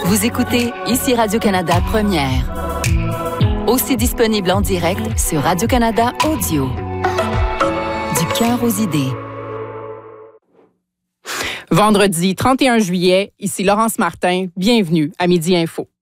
Vous écoutez ici Radio-Canada Première. Aussi disponible en direct sur Radio-Canada Audio. Du cœur aux idées. Vendredi 31 juillet, ici Laurence Martin. Bienvenue à Midi Info.